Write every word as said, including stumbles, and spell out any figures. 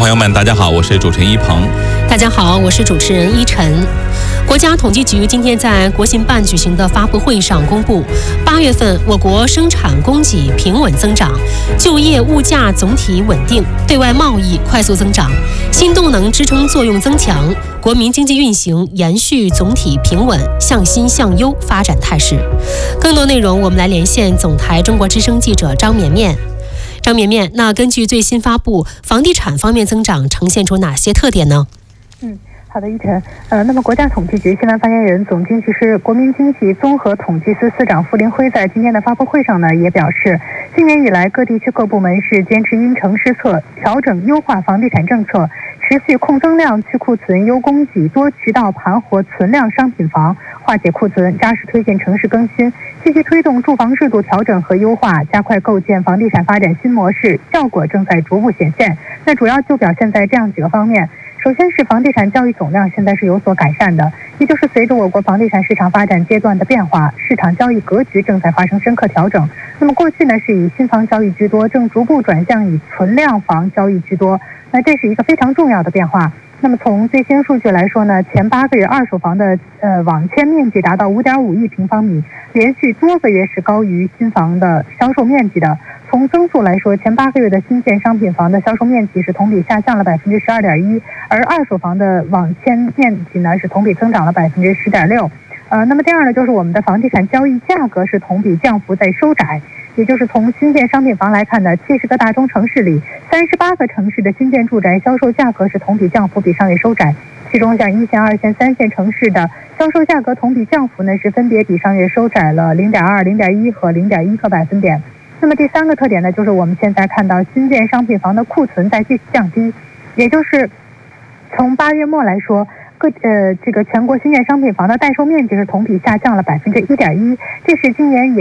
朋友们，大家好，我是主持人一鹏。 大家好，我是主持人依晨。国家统计局今天在国新办举行的发布会上公布，八月份我国生产供给平稳增长，就业物价总体稳定，对外贸易快速增长，新动能支撑作用增强，国民经济运行延续总体平稳、向新向优发展态势。更多内容，我们来连线总台中国之声记者张绵绵。张绵绵，那根据最新发布，房地产方面增长呈现出哪些特点呢？ 嗯，好的，依晨。呃，那么国家统计局新闻发言人、总经济师、国民经济综合统计司司长傅林辉在今天的发布会上呢，也表示，今年以来各地区各部门是坚持因城施策，调整优化房地产政策，持续控增量、去库存、优供给，多渠道盘活存量商品房，化解库存，扎实推进城市更新，积极推动住房制度调整和优化，加快构建房地产发展新模式，效果正在逐步显现。那主要就表现在这样几个方面。首先是房地产交易总量现在是有所改善的，也就是随着我国房地产市场发展阶段的变化，市场交易格局正在发生深刻调整。那么过去呢是以新房交易居多，正逐步转向以存量房交易居多，那这是一个非常重要的变化。那么从最新数据来说呢，前八个月二手房的呃网签面积达到 五点五亿平方米，连续多个月是高于新房的销售面积的。从增速来说，前八个月的新建商品房的销售面积是同比下降了百分之十二点一，而二手房的网签面积呢是同比增长了百分之十点六。呃，那么第二呢，就是我们的房地产交易价格是同比降幅在收窄，也就是从新建商品房来看呢，七十个大中城市里，三十八个城市的新建住宅销售价格是同比降幅比上月收窄，其中像一线、二线、三线城市的销售价格同比降幅呢是分别比上月收窄了 零点二、零点一 和 零点一个百分点。那么第三个特点呢，就是我们现在看到新建商品房的库存在继续降低，也就是从八月末来说，各呃这个全国新建商品房的待售面积是同比下降了百分之一点一，这是今年也